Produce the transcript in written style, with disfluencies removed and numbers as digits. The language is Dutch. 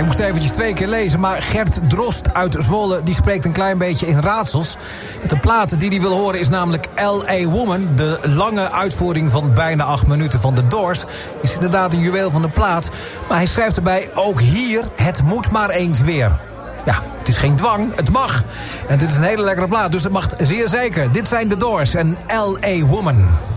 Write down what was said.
ik moest eventjes 2 keer lezen, maar Gert Drost uit Zwolle, die spreekt een klein beetje in raadsels. De plaat die hij wil horen is namelijk L.A. Woman. De lange uitvoering van bijna 8 minuten van The Doors is inderdaad een juweel van de plaat. Maar hij schrijft erbij, ook hier, het moet maar eens weer. Ja, het is geen dwang, het mag. En dit is een hele lekkere plaat, dus het mag zeer zeker. Dit zijn The Doors en L.A. Woman.